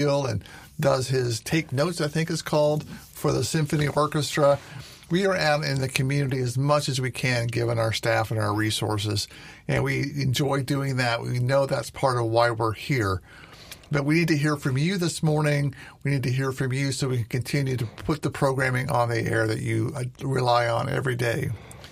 and does his take notes, I think is called, for the symphony orchestra. We are out in the community as much as we can, given our staff and our resources, and we enjoy doing that. We know that's part of why we're here. But we need to hear from you this morning. We need to hear from you so we can continue to put the programming on the air that you rely on every day.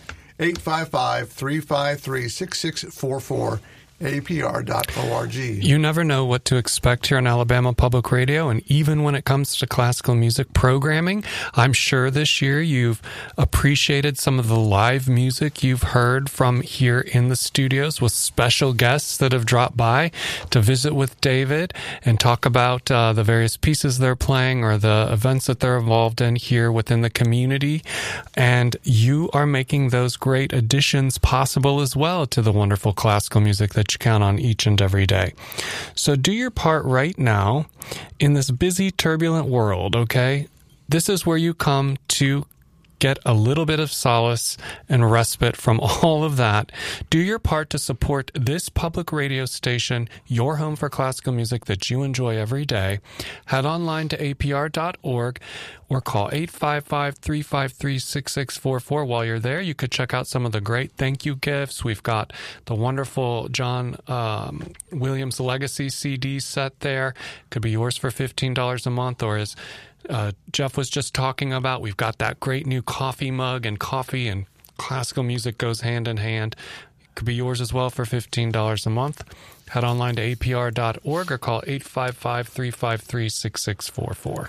855-353-6644. APR.org. You never know what to expect here on Alabama Public Radio, and even when it comes to classical music programming, I'm sure this year you've appreciated some of the live music you've heard from here in the studios with special guests that have dropped by to visit with David and talk about the various pieces they're playing or the events that they're involved in here within the community. And you are making those great additions possible as well to the wonderful classical music that you count on each and every day. So do your part right now in this busy, turbulent world, okay? This is where you come to get a little bit of solace and respite from all of that. Do your part to support this public radio station, your home for classical music that you enjoy every day. Head online to apr.org or call 855-353-6644. While you're there, you could check out some of the great thank you gifts. We've got the wonderful John Williams Legacy CD set there. Could be yours for $15 a month, or as Jeff was just talking about, we've got that great new coffee mug, and coffee and classical music goes hand in hand. It could be yours as well for $15 a month. Head online to apr.org or call 855-353-6644.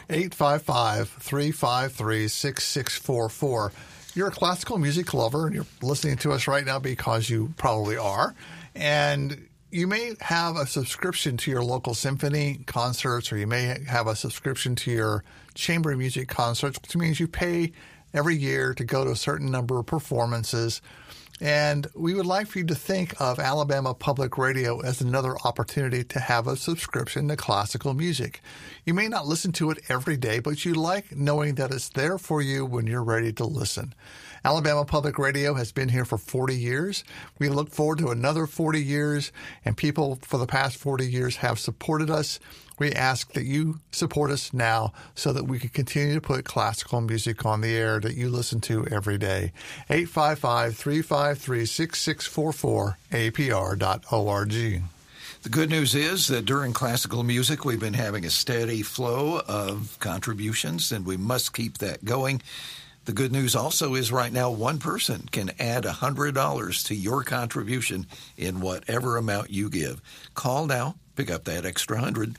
855-353-6644. You're a classical music lover, and you're listening to us right now because you probably are. And you may have a subscription to your local symphony concerts, or you may have a subscription to your chamber music concerts, which means you pay every year to go to a certain number of performances. And we would like for you to think of Alabama Public Radio as another opportunity to have a subscription to classical music. You may not listen to it every day, but you like knowing that it's there for you when you're ready to listen. Alabama Public Radio has been here for 40 years. We look forward to another 40 years, and people for the past 40 years have supported us. We ask that you support us now so that we can continue to put classical music on the air that you listen to every day. 855-353-6644, apr.org. The good news is that during classical music, we've been having a steady flow of contributions, and we must keep that going. The good news also is right now one person can add $100 to your contribution in whatever amount you give. Call now. Pick up that extra 100,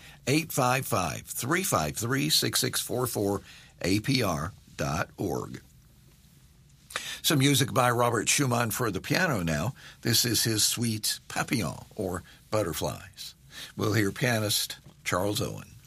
855-353-6644, apr.org. Some music by Robert Schumann for the piano now. This is his suite Papillon, or Butterflies. We'll hear pianist Charles Owen.